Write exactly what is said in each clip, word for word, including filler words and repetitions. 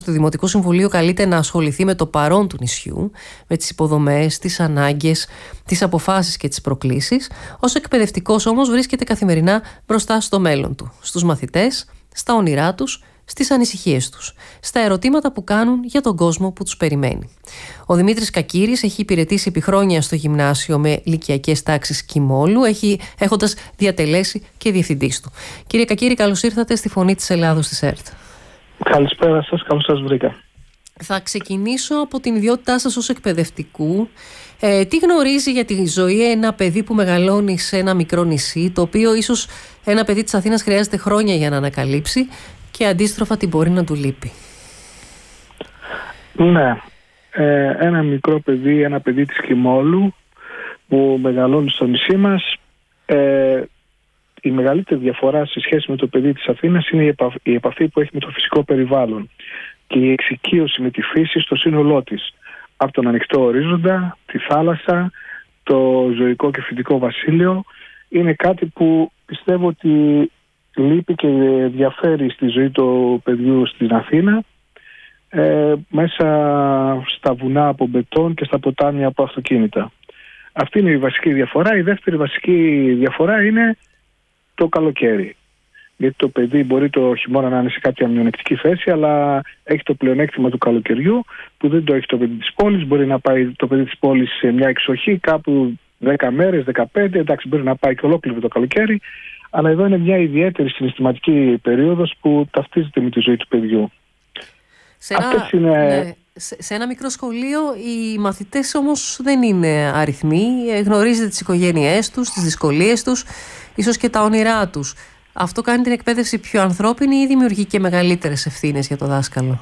του Δημοτικού Συμβουλίου καλείται να ασχοληθεί με το παρόν του νησιού, με τις υποδομές, τις ανάγκες, τις αποφάσεις και τις προκλήσεις. Ως εκπαιδευτικός όμως βρίσκεται καθημερινά μπροστά στο μέλλον του, στους μαθητές, στα όνειρά τους, στις ανησυχίες τους, στα ερωτήματα που κάνουν για τον κόσμο που τους περιμένει. Ο Δημήτρης Κακύρης έχει υπηρετήσει επί χρόνια στο γυμνάσιο με λυκειακές τάξεις Κιμόλου, έχει, έχοντας διατελέσει και διευθυντής του. Κύριε Κακύρη, καλώς ήρθατε στη Φωνή της Ελλάδος της ΕΡΤ. Καλησπέρα σας, καλώς σας βρήκα. Θα ξεκινήσω από την ιδιότητά σας ως εκπαιδευτικού. Ε, τι γνωρίζει για τη ζωή ένα παιδί που μεγαλώνει σε ένα μικρό νησί, το οποίο ίσως ένα παιδί της Αθήνας χρειάζεται χρόνια για να ανακαλύψει και αντίστροφα τι μπορεί να του λείπει? Ναι, ε, ένα μικρό παιδί, ένα παιδί της Κιμόλου που μεγαλώνει στο νησί μας, ε, η μεγαλύτερη διαφορά σε σχέση με το παιδί της Αθήνας είναι η επαφή, η επαφή που έχει με το φυσικό περιβάλλον και η εξοικείωση με τη φύση στο σύνολό της. Από τον ανοιχτό ορίζοντα, τη θάλασσα, το ζωικό και φυτικό βασίλειο, είναι κάτι που πιστεύω ότι λείπει και διαφέρει στη ζωή του παιδιού στην Αθήνα, ε, μέσα στα βουνά από μπετόν και στα ποτάμια από αυτοκίνητα. Αυτή είναι η βασική διαφορά. Η δεύτερη βασική διαφορά είναι το καλοκαίρι. Γιατί το παιδί μπορεί το χειμώνα να είναι σε κάποια μειονεκτική θέση, αλλά έχει το πλεονέκτημα του καλοκαιριού που δεν το έχει το παιδί της πόλης. Μπορεί να πάει το παιδί της πόλης σε μια εξοχή κάπου δέκα μέρες, δεκαπέντε, εντάξει, μπορεί να πάει και ολόκληρο το καλοκαίρι. Αλλά εδώ είναι μια ιδιαίτερη συναισθηματική περίοδος που ταυτίζεται με τη ζωή του παιδιού. Σε ένα, είναι... ναι, σε, σε ένα μικρό σχολείο οι μαθητές όμως δεν είναι αριθμοί. Γνωρίζετε τις οικογένειές τους, τις δυσκολίες τους, ίσως και τα όνειρά τους. Αυτό κάνει την εκπαίδευση πιο ανθρώπινη ή δημιουργεί και μεγαλύτερες ευθύνες για το δάσκαλο?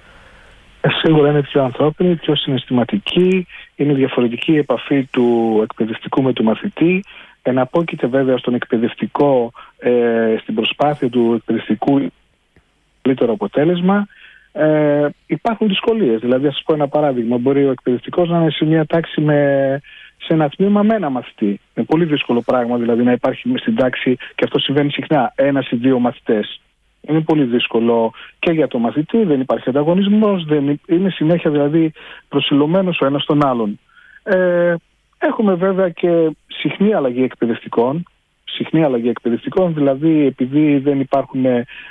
Ε, σίγουρα είναι πιο ανθρώπινη, πιο συναισθηματική. Είναι διαφορετική η επαφή του εκπαιδευτικού με του μαθητή. Εναπόκειται βέβαια στον εκπαιδευτικό, ε, στην προσπάθεια του εκπαιδευτικού καλύτερο αποτέλεσμα. Ε, υπάρχουν δυσκολίες. Δηλαδή, ας σας πω ένα παράδειγμα. Μπορεί ο εκπαιδευτικός να είναι σε μια τάξη με, σε ένα τμήμα με ένα μαθητή. Είναι πολύ δύσκολο πράγμα, δηλαδή, να υπάρχει στην τάξη, και αυτό συμβαίνει συχνά, ένας ή δύο μαθητές. Είναι πολύ δύσκολο και για το μαθητή, δεν υπάρχει ανταγωνισμός, δεν είναι συνέχεια δηλαδή προσιλωμένος ο ένας στον άλλον. Ε, Έχουμε βέβαια και συχνή αλλαγή εκπαιδευτικών, συχνή αλλαγή εκπαιδευτικών, δηλαδή επειδή δεν υπάρχουν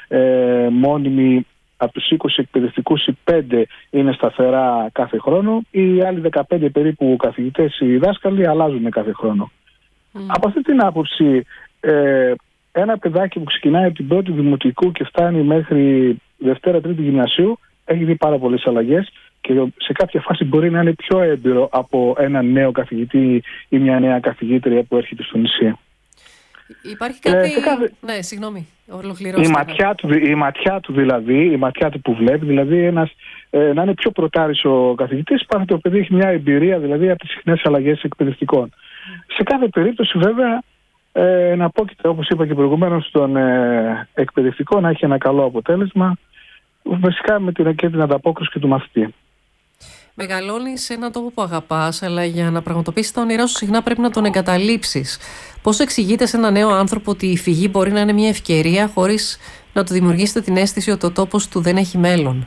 ε, μόνιμοι από τους είκοσι εκπαιδευτικούς, οι πέντε είναι σταθερά κάθε χρόνο, οι άλλοι δεκαπέντε περίπου καθηγητές ή δάσκαλοι αλλάζουν κάθε χρόνο. Mm. Από αυτή την άποψη, ε, ένα παιδάκι που ξεκινάει από την πρώτη δημοτικού και φτάνει μέχρι Δευτέρα Τρίτη γυμνασίου έχει δει πάρα πολλές αλλαγές. Και σε κάποια φάση μπορεί να είναι πιο έμπειρο από έναν νέο καθηγητή ή μια νέα καθηγήτρια που έρχεται στο νησί. Υπάρχει κάτι... Ε, κάθε... Ναι, συγγνώμη, ολοκληρώστε. Η ματιά, του, η ματιά του δηλαδή, η ματιά του που βλέπει, δηλαδή ένας, ε, να είναι πιο πρωτάρης ο καθηγητής, πάνω το παιδί έχει μια εμπειρία δηλαδή από τις συχνές αλλαγές εκπαιδευτικών. Mm. Σε κάθε περίπτωση βέβαια, ε, να πω, όπως είπα και προηγουμένως, στον ε, εκπαιδευτικό να έχει ένα καλό αποτέλεσμα, βασικά με την, και την ανταπόκριση και του μαθητή. Μεγαλώνεις σε έναν τόπο που αγαπάς, αλλά για να πραγματοποιήσεις τα όνειρά σου συχνά πρέπει να τον εγκαταλείψεις. Πώς εξηγείτε σε έναν νέο άνθρωπο ότι η φυγή μπορεί να είναι μια ευκαιρία χωρίς να του δημιουργήσετε την αίσθηση ότι ο τόπος του δεν έχει μέλλον?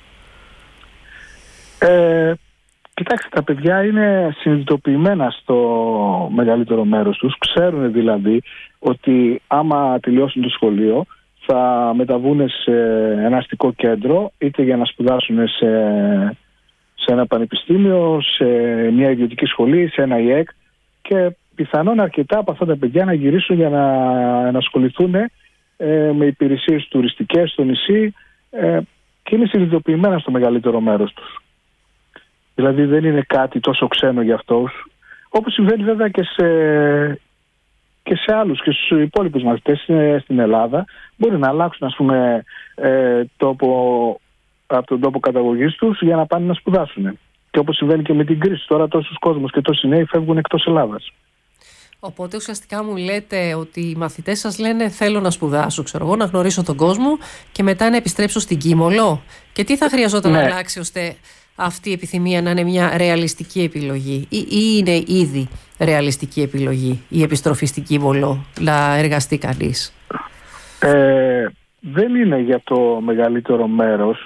Ε, κοιτάξτε, τα παιδιά είναι συνειδητοποιημένα στο μεγαλύτερο μέρος τους. Ξέρουν δηλαδή ότι άμα τελειώσουν το σχολείο θα μεταβούν σε ένα αστικό κέντρο, είτε για να σπουδάσουν σε, σε ένα πανεπιστήμιο, σε μια ιδιωτική σχολή, σε ένα ΙΕΚ, και πιθανόν αρκετά από αυτά τα παιδιά να γυρίσουν για να, να ασχοληθούν ε, με υπηρεσίες τουριστικές στο νησί, ε, και είναι συνειδητοποιημένα στο μεγαλύτερο μέρος τους. Δηλαδή δεν είναι κάτι τόσο ξένο για αυτούς, όπως συμβαίνει βέβαια και σε... και σε άλλους και στους υπόλοιπους μαθητές στην Ελλάδα. Μπορεί να αλλάξουν, ας πούμε, ε, τόπο, από τον τόπο καταγωγής τους για να πάνε να σπουδάσουν. Και όπως συμβαίνει και με την κρίση, τώρα τόσους κόσμος και τόσοι νέοι φεύγουν εκτός Ελλάδας. Οπότε ουσιαστικά μου λέτε ότι οι μαθητές σας λένε θέλω να σπουδάσω, ξέρω εγώ, να γνωρίσω τον κόσμο και μετά να επιστρέψω στην Κίμολο. Και τι θα χρειαζόταν ναι. να αλλάξει ώστε αυτή η επιθυμία να είναι μια ρεαλιστική επιλογή, ή, ή είναι ήδη ρεαλιστική επιλογή η επιστροφή στην Κίμολο να εργαστεί κανείς? Ε, δεν είναι για το μεγαλύτερο μέρος.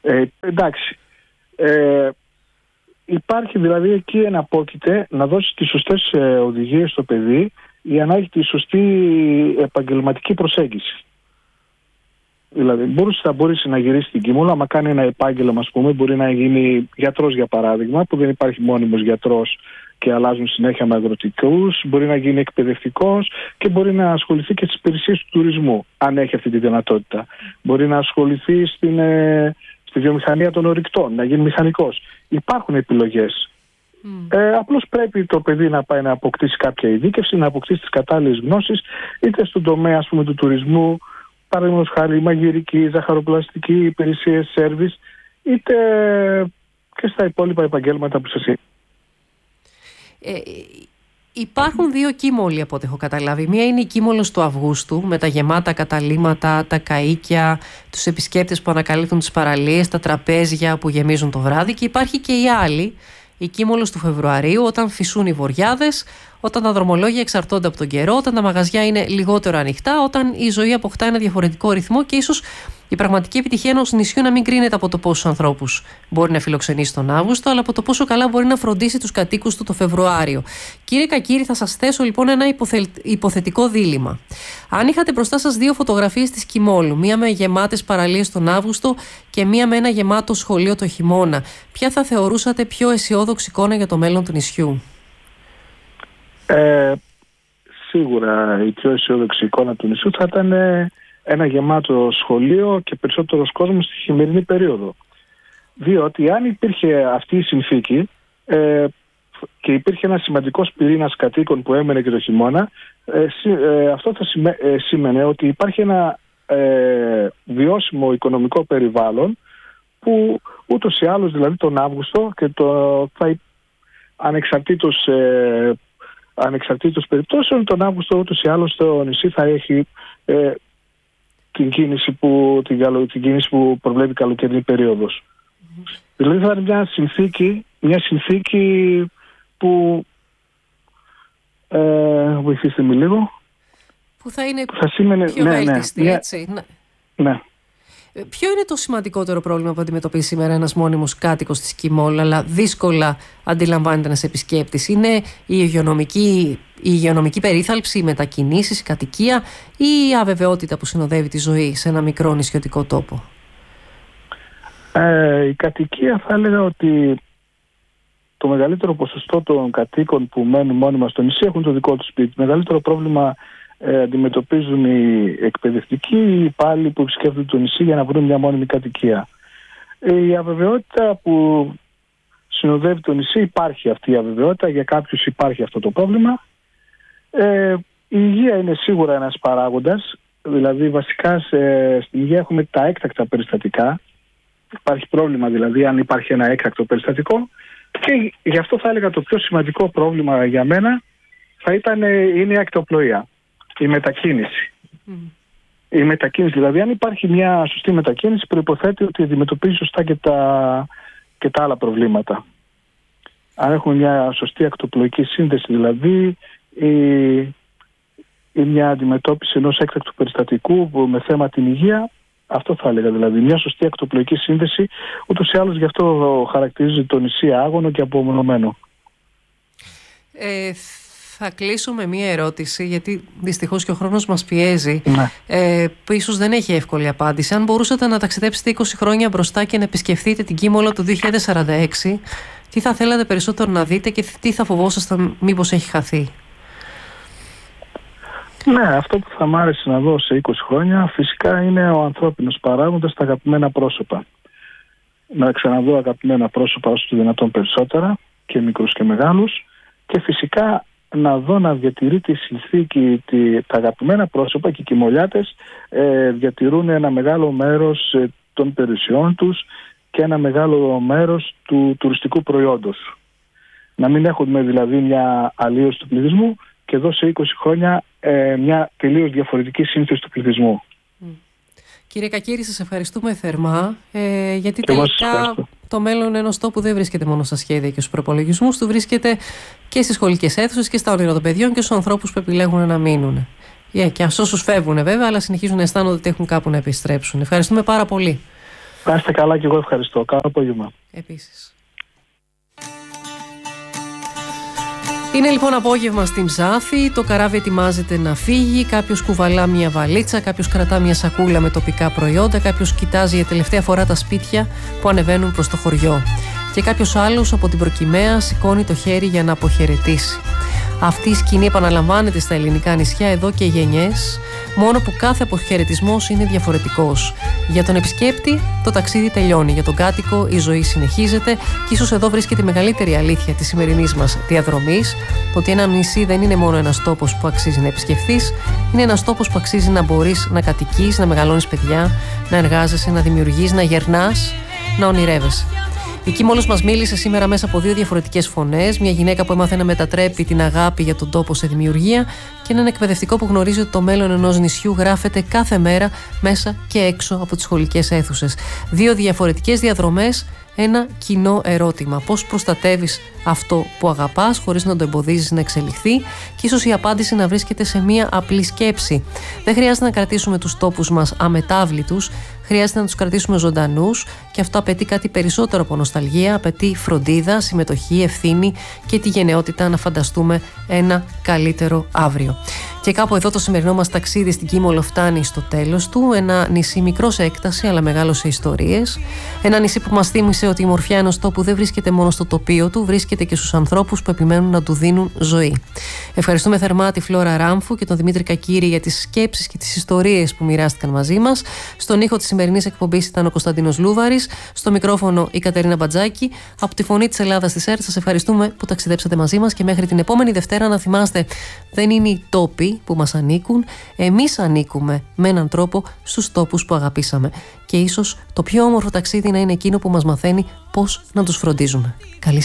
Ε, εντάξει. Ε, υπάρχει δηλαδή εκεί εναπόκειται να δώσει τις σωστές ε, οδηγίες στο παιδί για να έχει τη σωστή επαγγελματική προσέγγιση. Δηλαδή, μπορείς, θα μπορείς να γυρίσει στην Κίμολο, άμα κάνει ένα επάγγελμα, ας πούμε, μπορεί να γίνει γιατρός για παράδειγμα, που δεν υπάρχει μόνιμος γιατρός και αλλάζουν συνέχεια με αγροτικούς, μπορεί να γίνει εκπαιδευτικός και μπορεί να ασχοληθεί και στις υπηρεσίες του τουρισμού, αν έχει αυτή τη δυνατότητα. Μπορεί να ασχοληθεί στην, ε, στη βιομηχανία των ορυκτών, να γίνει μηχανικός. Υπάρχουν επιλογές. Mm. Ε, απλώς πρέπει το παιδί να πάει να αποκτήσει κάποια ειδίκευση, να αποκτήσει τις κατάλληλες γνώσεις, είτε στον τομέα, ας πούμε, του τουρισμού, παραδείγματος χάρη μαγειρική, ζαχαροπλαστική, υπηρεσίες, σέρβις, είτε και στα υπόλοιπα επαγγέλματα που σας είπα. Ε, υπάρχουν δύο Κίμολοι από ό,τι έχω καταλάβει. Μία είναι η Κίμολος του Αυγούστου, με τα γεμάτα καταλύματα, τα καΐκια, τους επισκέπτες που ανακαλύπτουν τις παραλίες, τα τραπέζια που γεμίζουν το βράδυ, και υπάρχει και η άλλη, η Κίμολος του Φεβρουαρίου, όταν φυσούν οι βοριάδες, όταν τα δρομολόγια εξαρτώνται από τον καιρό, όταν τα μαγαζιά είναι λιγότερο ανοιχτά, όταν η ζωή αποκτά ένα διαφορετικό ρυθμό και ίσως η πραγματική επιτυχία ενός νησιού να μην κρίνεται από το πόσους ανθρώπους μπορεί να φιλοξενήσει τον Αύγουστο, αλλά από το πόσο καλά μπορεί να φροντίσει τους κατοίκους του το Φεβρουάριο. Κύριε Κακύρη, θα σας θέσω λοιπόν ένα υποθε... υποθετικό δίλημμα. Αν είχατε μπροστά σας δύο φωτογραφίες της Κιμόλου, μία με γεμάτες παραλίες τον Αύγουστο και μία με ένα γεμάτο σχολείο το χειμώνα, ποια θα θεωρούσατε πιο αισιόδοξη εικόνα για το μέλλον του νησιού? Ε, σίγουρα η πιο αισιόδοξη εικόνα του νησιού θα ήταν ένα γεμάτο σχολείο και περισσότερος κόσμος στη χειμερινή περίοδο. Διότι αν υπήρχε αυτή η συνθήκη ε, και υπήρχε ένα σημαντικός πυρήνας κατοίκων που έμενε και το χειμώνα, ε, ε, αυτό θα σημαίνει ε, σήμαινε ότι υπάρχει ένα ε, βιώσιμο οικονομικό περιβάλλον που ούτως ή άλλως, δηλαδή τον Αύγουστο και το, θα, ανεξαρτήτως ε, ανεξαρτήτως περιπτώσεων, τον Αύγουστο ούτως ή άλλως το νησί θα έχει ε, την, κίνηση που, την, την κίνηση που προβλέπει καλοκαιρινή περίοδος. Mm-hmm. Δηλαδή θα είναι μια συνθήκη, μια συνθήκη που ε, βοηθήστε με λίγο, που θα είναι που θα σήμαινε, πιο ναι, βέλτιστη, ναι, έτσι. Ναι. ναι. Ποιο είναι το σημαντικότερο πρόβλημα που αντιμετωπίζει σήμερα ένας μόνιμος κάτοικος της Κιμόλ, αλλά δύσκολα αντιλαμβάνεται ένας επισκέπτης? Είναι η υγειονομική, η υγειονομική περίθαλψη, οι μετακινήσεις, η κατοικία ή η αβεβαιότητα που συνοδεύει τη ζωή σε ένα μικρό νησιωτικό τόπο? Ε, η κατοικία, θα έλεγα ότι το μεγαλύτερο ποσοστό των κατοίκων που μένουν μόνιμα στο νησί έχουν το δικό τους σπίτι. Το μεγαλύτερο πρόβλημα Ε, αντιμετωπίζουν οι εκπαιδευτικοί, οι υπάλληλοι που επισκέπτονται το νησί για να βρουν μια μόνιμη κατοικία. Ε, η αβεβαιότητα που συνοδεύει το νησί, υπάρχει αυτή η αβεβαιότητα, για κάποιους υπάρχει αυτό το πρόβλημα. Ε, η υγεία είναι σίγουρα ένας παράγοντας, δηλαδή βασικά σε, στην υγεία έχουμε τα έκτακτα περιστατικά. Υπάρχει πρόβλημα δηλαδή αν υπάρχει ένα έκτακτο περιστατικό, και γι' αυτό θα έλεγα το πιο σημαντικό πρόβλημα για μένα θα ήταν, είναι η ακτοπλοεία. Η μετακίνηση. Mm. Η μετακίνηση, δηλαδή αν υπάρχει μια σωστή μετακίνηση, προϋποθέτει ότι αντιμετωπίζει σωστά και τα, και τα άλλα προβλήματα. Αν έχουμε μια σωστή ακτοπλοϊκή σύνδεση, δηλαδή ή, ή μια αντιμετώπιση ενός έκτακτου περιστατικού με θέμα την υγεία, αυτό θα έλεγα, δηλαδή μια σωστή ακτοπλοϊκή σύνδεση, ούτως ή άλλως γι' αυτό χαρακτηρίζει το νησί άγωνο και απομονωμένο. Ε, Θα κλείσω με μία ερώτηση, γιατί δυστυχώς και ο χρόνος μας πιέζει, ναι. ε, που ίσως δεν έχει εύκολη απάντηση. Αν μπορούσατε να ταξιδέψετε είκοσι χρόνια μπροστά και να επισκεφθείτε την Κίμολο του δύο χιλιάδες σαράντα έξι, τι θα θέλατε περισσότερο να δείτε και τι θα φοβόσασταν μήπως έχει χαθεί? Ναι, αυτό που θα μ' άρεσε να δω σε είκοσι χρόνια φυσικά είναι ο ανθρώπινος παράγοντας, τα αγαπημένα πρόσωπα. Να ξαναδώ αγαπημένα πρόσωπα όσο το δυνατόν περισσότερα, και μικρούς και μεγάλους, και φυσικά να δω να διατηρεί τη συνθήκη, τη, τα αγαπημένα πρόσωπα και οι κιμολιάτες ε, διατηρούν ένα μεγάλο μέρος ε, των περιουσιών τους και ένα μεγάλο μέρος του τουριστικού προϊόντος. Να μην έχουμε δηλαδή μια αλλίωση του πληθυσμού και εδώ σε είκοσι χρόνια ε, μια τελείως διαφορετική σύνθεση του πληθυσμού. Mm. Κύριε Κακύρη, σας ευχαριστούμε θερμά, ε, γιατί και τελικά το μέλλον ενός τόπου δεν βρίσκεται μόνο στα σχέδια και στους προπολογισμούς του, βρίσκεται και στις σχολικές αίθουσες και στα όνειρα των παιδιών και στους ανθρώπους που επιλέγουν να μείνουν. Yeah, και στους όσους φεύγουν βέβαια, αλλά συνεχίζουν να αισθάνονται ότι έχουν κάπου να επιστρέψουν. Ευχαριστούμε πάρα πολύ. Να είστε καλά και εγώ ευχαριστώ. Καλό απόγευμα. Επίσης. Είναι λοιπόν απόγευμα στην Ψάθη, το καράβι ετοιμάζεται να φύγει, κάποιος κουβαλά μια βαλίτσα, κάποιος κρατά μια σακούλα με τοπικά προϊόντα, κάποιος κοιτάζει για τελευταία φορά τα σπίτια που ανεβαίνουν προς το χωριό και κάποιος άλλος από την προκυμαία σηκώνει το χέρι για να αποχαιρετήσει. Αυτή η σκηνή επαναλαμβάνεται στα ελληνικά νησιά εδώ και γενιές, μόνο που κάθε αποχαιρετισμός είναι διαφορετικός. Για τον επισκέπτη το ταξίδι τελειώνει, για τον κάτοικο η ζωή συνεχίζεται και ίσως εδώ βρίσκεται η μεγαλύτερη αλήθεια της σημερινής μας διαδρομής, ότι ένα νησί δεν είναι μόνο ένας τόπος που αξίζει να επισκεφθείς, είναι ένας τόπος που αξίζει να μπορείς να κατοικείς, να μεγαλώνεις παιδιά, να εργάζεσαι, να δημιουργείς, να γερνάς, να ονειρεύεσαι. Η Κίμολος μας μίλησε σήμερα μέσα από δύο διαφορετικές φωνές. Μια γυναίκα που έμαθε να μετατρέπει την αγάπη για τον τόπο σε δημιουργία και έναν εκπαιδευτικό που γνωρίζει ότι το μέλλον ενός νησιού γράφεται κάθε μέρα μέσα και έξω από τις σχολικές αίθουσες. Δύο διαφορετικές διαδρομές, ένα κοινό ερώτημα. Πώς προστατεύεις αυτό που αγαπάς χωρίς να το εμποδίζεις να εξελιχθεί, και ίσως η απάντηση να βρίσκεται σε μία απλή σκέψη. Δεν χρειάζεται να κρατήσουμε τους τόπους μας αμετάβλητους, χρειάζεται να τους κρατήσουμε ζωντανούς, και αυτό απαιτεί κάτι περισσότερο από νοσταλγία, απαιτεί φροντίδα, συμμετοχή, ευθύνη και τη γενναιότητα να φανταστούμε ένα καλύτερο αύριο. Και κάπου εδώ το σημερινό μας ταξίδι στην Κίμολο φτάνει στο τέλος του. Ένα νησί μικρό σε έκταση αλλά μεγάλο σε ιστορίες. Ένα νησί που μας θύμισε ότι η μορφιά ενός τόπου δεν βρίσκεται μόνο στο τοπίο του, βρίσκεται και στους ανθρώπους που επιμένουν να του δίνουν ζωή. Ευχαριστούμε θερμά τη Φλόρα Ράμφου και τον Δημήτρη Κακύρη για τις σκέψεις και τις ιστορίες που μοιράστηκαν μαζί μας. Στον ήχο της σημερινής εκπομπής ήταν ο Κωνσταντίνος Λούβαρης. Στο μικρόφωνο η Κατερίνα Μπατζάκη. Από τη Φωνή της Ελλάδας της ΕΡΤ σας ευχαριστούμε που ταξιδέψατε μαζί μας, και μέχρι την επόμενη Δευτέρα να θυμάστε, δεν είναι οι τόποι που μας ανήκουν, εμείς ανήκουμε με έναν τρόπο στους τόπους που αγαπήσαμε. Και ίσως το πιο όμορφο ταξίδι να είναι εκείνο που μας μαθαίνει πώς να τους φροντίζουμε. Καλή